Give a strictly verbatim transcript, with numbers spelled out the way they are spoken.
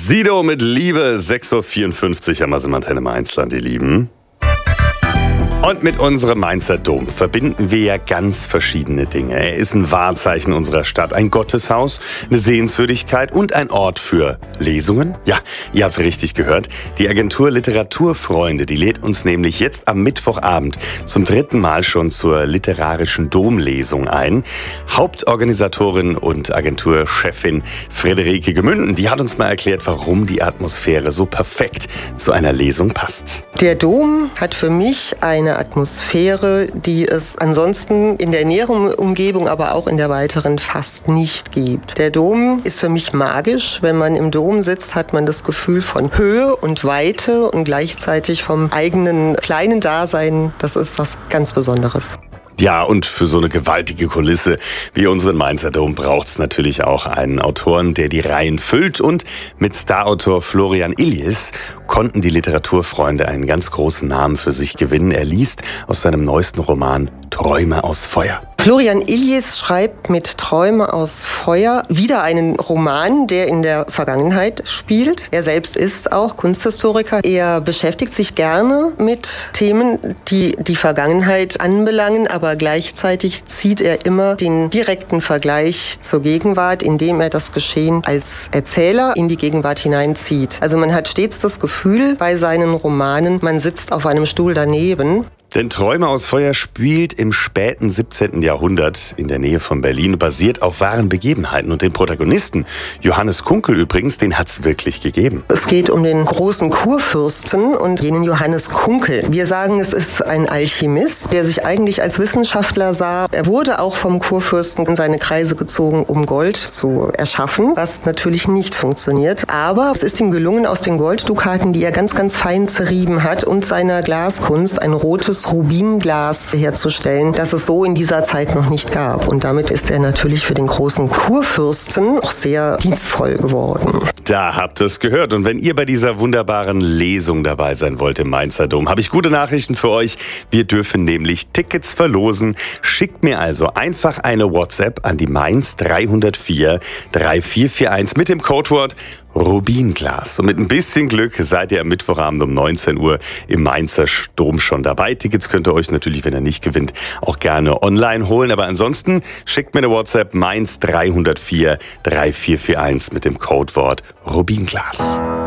Sido mit Liebe, sechs Uhr vierundfünfzig am Antenne Mainzland, ihr Lieben. Und mit unserem Mainzer Dom verbinden wir ja ganz verschiedene Dinge. Er ist ein Wahrzeichen unserer Stadt, ein Gotteshaus, eine Sehenswürdigkeit und ein Ort für Lesungen. Ja, ihr habt richtig gehört. Die Agentur Literaturfreunde, die lädt uns nämlich jetzt am Mittwochabend zum dritten Mal schon zur literarischen Domlesung ein. Hauptorganisatorin und Agenturchefin Friederike Gemünden, die hat uns mal erklärt, warum die Atmosphäre so perfekt zu einer Lesung passt. Der Dom hat für mich eine Atmosphäre, die es ansonsten in der näheren Umgebung, aber auch in der weiteren fast nicht gibt. Der Dom ist für mich magisch. Wenn man im Dom sitzt, hat man das Gefühl von Höhe und Weite und gleichzeitig vom eigenen kleinen Dasein. Das ist was ganz Besonderes. Ja, und für so eine gewaltige Kulisse wie unseren Mainzer Dom braucht es natürlich auch einen Autoren, der die Reihen füllt. Und mit Starautor Florian Illies konnten die Literaturfreunde einen ganz großen Namen für sich gewinnen. Er liest aus seinem neuesten Roman Träume aus Feuer. Florian Illies schreibt mit Träume aus Feuer wieder einen Roman, der in der Vergangenheit spielt. Er selbst ist auch Kunsthistoriker. Er beschäftigt sich gerne mit Themen, die die Vergangenheit anbelangen, aber gleichzeitig zieht er immer den direkten Vergleich zur Gegenwart, indem er das Geschehen als Erzähler in die Gegenwart hineinzieht. Also man hat stets das Gefühl bei seinen Romanen, man sitzt auf einem Stuhl daneben. Denn Träume aus Feuer spielt im späten siebzehnten Jahrhundert in der Nähe von Berlin, basiert auf wahren Begebenheiten. Und den Protagonisten, Johannes Kunkel übrigens, den hat's wirklich gegeben. Es geht um den großen Kurfürsten und jenen Johannes Kunkel. Wir sagen, es ist ein Alchemist, der sich eigentlich als Wissenschaftler sah. Er wurde auch vom Kurfürsten in seine Kreise gezogen, um Gold zu erschaffen, was natürlich nicht funktioniert. Aber es ist ihm gelungen, aus den Golddukaten, die er ganz, ganz fein zerrieben hat, und seiner Glaskunst ein rotes Rubinglas herzustellen, das es so in dieser Zeit noch nicht gab. Und damit ist er natürlich für den großen Kurfürsten auch sehr dienstvoll geworden. Da habt ihr es gehört. Und wenn ihr bei dieser wunderbaren Lesung dabei sein wollt im Mainzer Dom, habe ich gute Nachrichten für euch. Wir dürfen nämlich Tickets verlosen. Schickt mir also einfach eine WhatsApp an die Mainz drei null vier drei vier vier eins mit dem Codewort Rubinglas. Und mit ein bisschen Glück seid ihr am Mittwochabend um neunzehn Uhr im Mainzer Dom schon dabei. Tickets könnt ihr euch natürlich, wenn ihr nicht gewinnt, auch gerne online holen. Aber ansonsten schickt mir eine WhatsApp Mainz drei null vier drei vier vier eins mit dem Codewort Rubinglas.